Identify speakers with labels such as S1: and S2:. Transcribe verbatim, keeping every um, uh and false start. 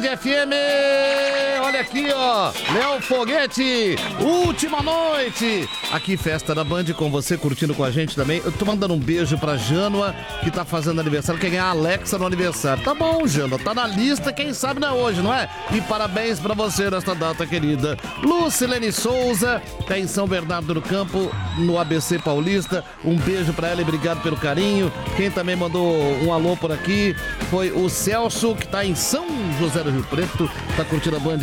S1: F M. Olha aqui, ó. Léo Foguete, última noite. Aqui, festa da Band com você, curtindo com a gente também. Eu tô mandando um beijo pra Jânua, que tá fazendo aniversário. Quer ganhar a Alexa no aniversário. Tá bom, Jânua, tá na lista, quem sabe não é hoje, não é? E parabéns pra você nesta data, querida. Lucilene Souza, tá em São Bernardo do Campo, no A B C Paulista. Um beijo pra ela e obrigado pelo carinho. Quem também mandou um alô por aqui foi o Celso, que tá em São José do Rio Preto, tá curtindo a Band